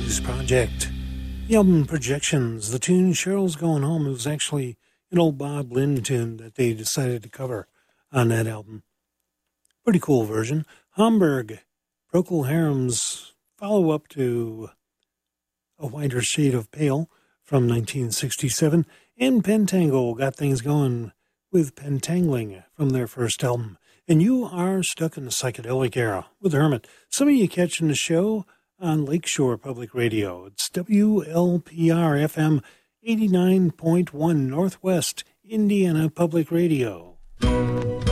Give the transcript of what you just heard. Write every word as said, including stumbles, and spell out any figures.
Blues Project. The album Projections. The tune Cheryl's Going Home was actually an old Bob Lynn tune that they decided to cover on that album. Pretty cool version. Hamburg, Procol Harum's follow-up to A Wider Shade of Pale from nineteen sixty-seven. And Pentangle got things going with Pentangling from their first album. And you are stuck in the psychedelic era with Hermit. Some of you catching the show on Lakeshore Public Radio. It's W L P R F M eighty-nine point one Northwest Indiana Public Radio.